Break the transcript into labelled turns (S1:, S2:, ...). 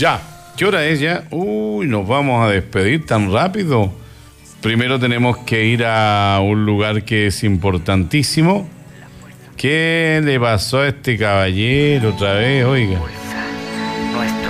S1: Ya, ¿qué hora es ya? Uy, nos vamos a despedir tan rápido. Primero tenemos que ir a un lugar que es importantísimo. ¿Qué le pasó a este caballero otra vez? Oiga.